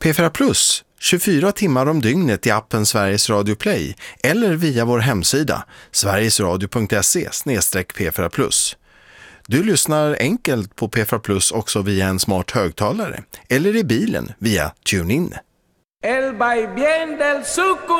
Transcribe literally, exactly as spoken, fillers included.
P fyra Plus, tjugofyra timmar om dygnet i appen Sveriges Radio Play eller via vår hemsida sverigesradio punkt se slash p fyra plus. Du lyssnar enkelt på P fyra Plus också via en smart högtalare eller i bilen via TuneIn. El vaivén del sucus.